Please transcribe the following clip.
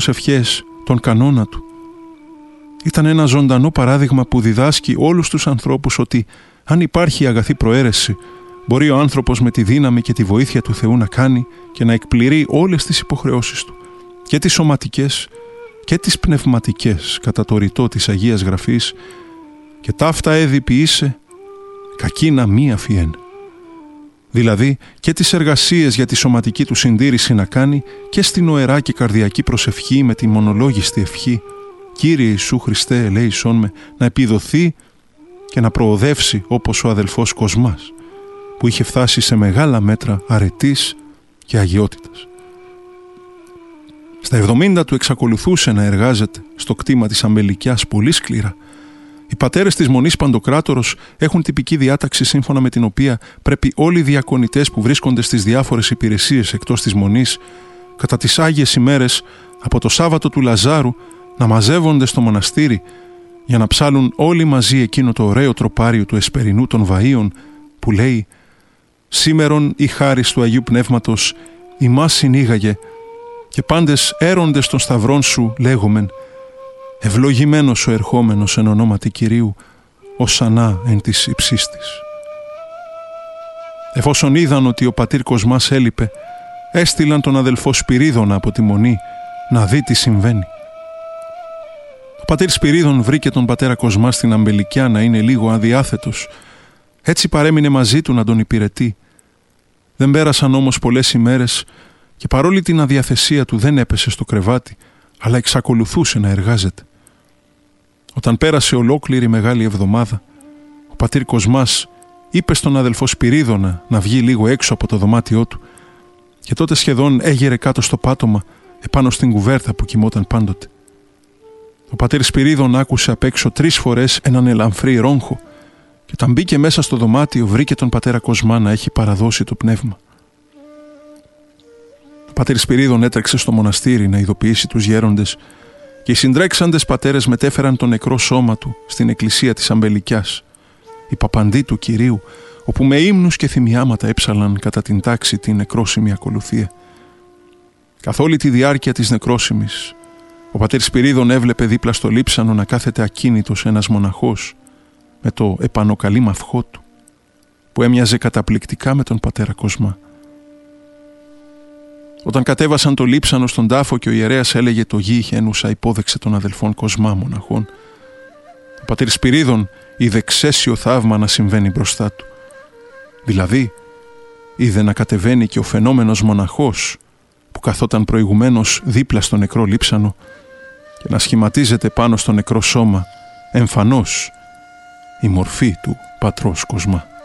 προσευχές, τον κανόνα του. Ήταν ένα ζωντανό παράδειγμα που διδάσκει όλους τους ανθρώπους ότι αν υπάρχει αγαθή προαίρεση, μπορεί ο άνθρωπος με τη δύναμη και τη βοήθεια του Θεού να κάνει και να εκπληρεί όλες τις υποχρεώσεις του, και τις σωματικές και τις πνευματικές, κατά το ρητό της Αγίας Γραφής, και ταύτα έδι ποιήσε, κακίνα μη αφιέν. Δηλαδή και τις εργασίες για τη σωματική του συντήρηση να κάνει και στην οερά και καρδιακή προσευχή με τη μονολόγιστη ευχή «Κύριε Ιησού Χριστέ, ελέησόν με», να επιδοθεί και να προοδεύσει όπως ο αδελφός Κοσμάς, που είχε φτάσει σε μεγάλα μέτρα αρετής και αγιότητας. Στα 70 του εξακολουθούσε να εργάζεται στο κτήμα της Αμπελικιάς πολύ σκληρά. Οι πατέρες της Μονής Παντοκράτορος έχουν τυπική διάταξη σύμφωνα με την οποία πρέπει όλοι οι διακονητές που βρίσκονται στις διάφορες υπηρεσίες εκτός της Μονής κατά τις Άγιες ημέρες από το Σάββατο του Λαζάρου να μαζεύονται στο μοναστήρι για να ψάλουν όλοι μαζί εκείνο το ωραίο τροπάριο του Εσπερινού των Βαΐων που λέει «Σήμερον η χάρις του Αγίου Πνεύματος ημάς συνήγαγε και πάντες έροντες των σταυρών σου λέγομεν ευλογημένος ο ερχόμενος εν ονόματι Κυρίου οσανά εν της υψίστης». Εφόσον είδαν ότι ο πατήρ Κοσμάς έλειπε, έστειλαν τον αδελφό Σπυρίδωνα από τη Μονή να δει τι συμβαίνει. Ο πατήρ Σπυρίδων βρήκε τον πατέρα Κοσμά στην Αμπελικιά να είναι λίγο αδιάθετος. Έτσι παρέμεινε μαζί του να τον υπηρετεί. Δεν πέρασαν όμως πολλές ημέρες και παρόλη την αδιαθεσία του δεν έπεσε στο κρεβάτι, αλλά εξακολουθούσε να εργάζεται. Όταν πέρασε ολόκληρη Μεγάλη Εβδομάδα, ο πατήρ Κοσμάς είπε στον αδελφό Σπυρίδωνα να βγει λίγο έξω από το δωμάτιό του και τότε σχεδόν έγειρε κάτω στο πάτωμα επάνω στην κουβέρτα που κοιμόταν πάντοτε. Ο πατήρ Σπυρίδων άκουσε απ' έξω 3 φορές έναν ελαμφρύ ρόγχο και όταν μπήκε μέσα στο δωμάτιο βρήκε τον πατέρα Κοσμά να έχει παραδώσει το πνεύμα. Ο πατήρ Σπυρίδων έτρεξε στο μοναστήρι να ειδοποιήσει τους γέροντες και οι συντρέξαντες πατέρες μετέφεραν το νεκρό σώμα του στην εκκλησία της Αμπελικιάς, η παπαντή του Κυρίου, όπου με ύμνους και θυμιάματα έψαλαν κατά την τάξη την νεκρόσιμη ακολουθία. Καθ' όλη τη διάρκεια της νεκρόσιμης, ο πατήρ Σπυρίδων έβλεπε δίπλα στο λείψανο να κάθεται ακίνητος ένας μοναχός με το επανοκαλή μαυχό του, που έμοιαζε καταπληκτικά με τον πατέρα Κοσμά. Όταν κατέβασαν το λείψανο στον τάφο και ο ιερέας έλεγε το γη χένουσα υπόδεξε των αδελφών Κοσμά μοναχών, ο πατήρ Σπυρίδων είδε ξέσιο θαύμα να συμβαίνει μπροστά του. Δηλαδή, είδε να κατεβαίνει και ο φαινόμενος μοναχός που καθόταν προηγουμένως δίπλα στο νεκρό λείψανο και να σχηματίζεται πάνω στο νεκρό σώμα εμφανώς η μορφή του πατρός Κοσμά.